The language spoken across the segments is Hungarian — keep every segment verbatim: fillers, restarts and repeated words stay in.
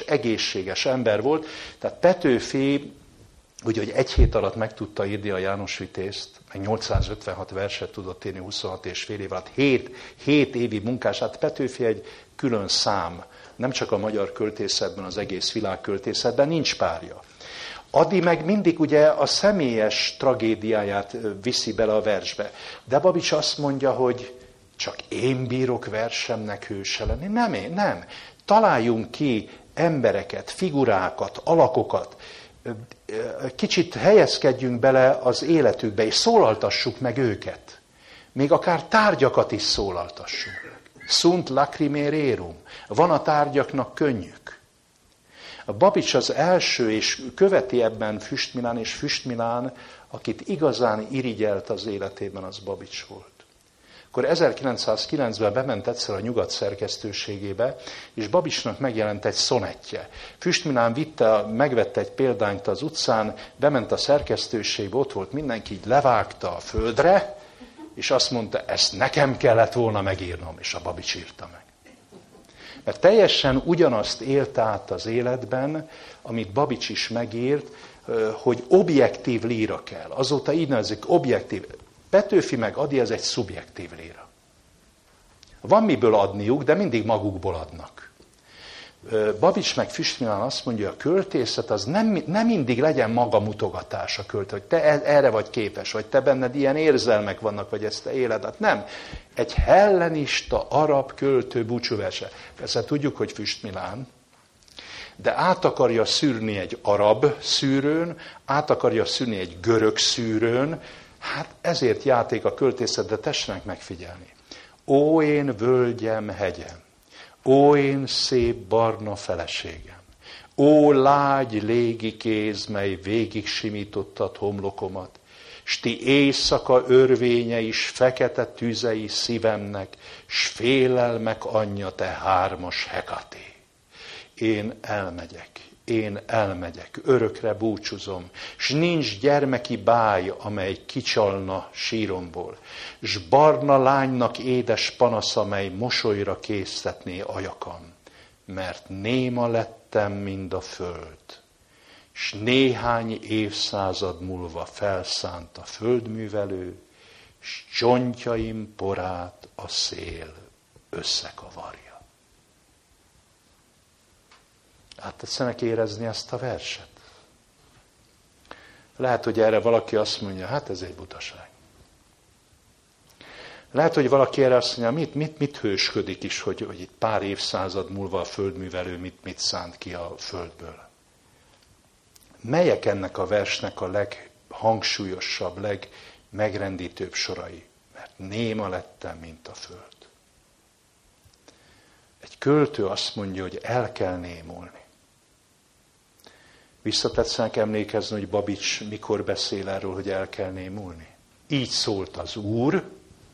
egészséges ember volt. Tehát Petőfi, úgy, hogy egy hét alatt meg tudta írni a János Vitézt, meg nyolcszázötvenhat verset tudott írni huszonhat és fél év alatt, hét évi munkás. Hát Petőfi egy külön szám, nem csak a magyar költészetben, az egész világ költészetben, nincs párja. Ady meg mindig ugye a személyes tragédiáját viszi bele a versbe. De Babics azt mondja, hogy csak én bírok versemnek hőse lenni. Nem én, nem. Találjunk ki embereket, figurákat, alakokat, kicsit helyezkedjünk bele az életükbe, és szólaltassuk meg őket. Még akár tárgyakat is szólaltassunk. Sunt lacrimae rerum. Van a tárgyaknak könnyük. A Babics az első, és követi ebben Füst Milán, és Füst Milán, akit igazán irigyelt az életében, az Babics volt. Akkor ezerkilencszázkilencben bement egyszer a Nyugat szerkesztőségébe, és Babicsnak megjelent egy szonettje. Füst Milán vitte, megvette egy példányt az utcán, bement a szerkesztőségbe, ott volt mindenki, így levágta a földre, és azt mondta, ezt nekem kellett volna megírnom, és a Babics írta meg. Mert teljesen ugyanazt élt át az életben, amit Babics is megírt, hogy objektív líra kell. Azóta így nevezik, objektív. Petőfi meg Ady, ez egy szubjektív líra. Van miből adniuk, de mindig magukból adnak. Babics meg Füst Milán azt mondja, a költészet az nem, nem mindig legyen magamutogatás a költő, hogy te erre vagy képes, vagy te benned ilyen érzelmek vannak, vagy ezt te éled. Hát nem. Egy hellenista arab költő búcsúverse. Persze tudjuk, hogy Füst Milán, de át akarja szűrni egy arab szűrőn, át akarja szűrni egy görög szűrőn, hát ezért játék a költészet, de tessenek megfigyelni. Ó, én völgyem, hegyem, ó, én szép barna feleségem, ó, lágy légi kéz, mely végig simítottad homlokomat, s ti éjszaka örvénye is fekete tüzei szívemnek, s félelmek anyja te hármas Hekaté. Én elmegyek, én elmegyek, örökre búcsúzom, s nincs gyermeki báj, amely kicsalna síromból, s barna lánynak édes panasz, amely mosolyra késztetné ajakam, mert néma lettem, mind a föld, s néhány évszázad múlva felszánt a földművelő, s csontjaim porát a szél összekavarja. Hát tetszenek érezni ezt a verset? Lehet, hogy erre valaki azt mondja, hát ez egy butaság. Lehet, hogy valaki erre azt mondja, mit, mit, mit hősködik is, hogy, hogy itt pár évszázad múlva a földművelő mit, mit szánt ki a földből. Melyek ennek a versnek a leghangsúlyosabb, legmegrendítőbb sorai? Mert néma lettem, mint a föld. Egy költő azt mondja, hogy el kell némulni. Visszatetszenek emlékezni, hogy Babics mikor beszél erről, hogy el kell némulni. Így szólt az Úr,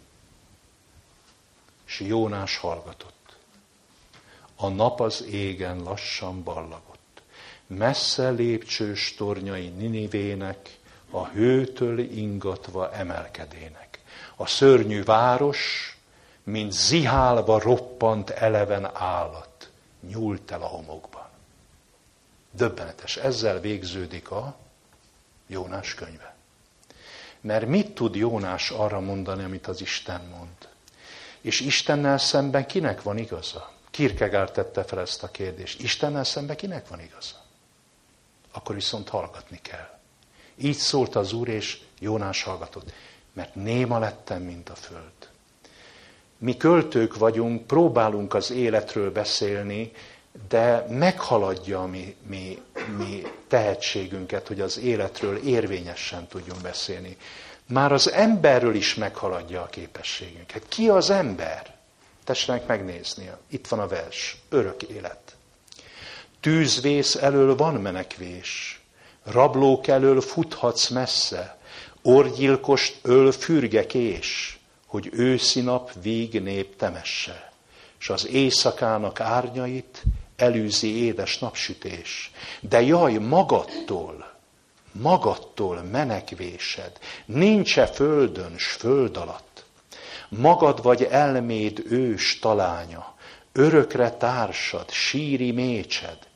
és Jónás hallgatott. A nap az égen lassan ballagott. Messze lépcsős tornyai Ninivének, a hőtől ingatva emelkedének. A szörnyű város, mint zihálva roppant eleven állat, nyúlt el a homokban. Döbbenetes. Ezzel végződik a Jónás könyve. Mert mit tud Jónás arra mondani, amit az Isten mond? És Istennel szemben kinek van igaza? Kierkegaard tette fel ezt a kérdést. Istennel szemben kinek van igaza? Akkor viszont hallgatni kell. Így szólt az Úr, és Jónás hallgatott. Mert néma lettem, mint a föld. Mi költők vagyunk, próbálunk az életről beszélni, de meghaladja a mi, mi, mi tehetségünket, hogy az életről érvényesen tudjunk beszélni. Már az emberről is meghaladja a képességünket. Ki az ember? Tessenek megnézni. Itt van a vers. Örök élet. Tűzvész elől van menekvés. Rablók elől futhatsz messze. Orgyilkost öl fürgekés, hogy őszi nap víg nép temesse. S az éjszakának árnyait elűzi édes napsütés. De jaj, magadtól, magadtól menekvésed, nincs-e földön s föld alatt. Magad vagy elméd ős talánya, örökre társad, síri mécsed,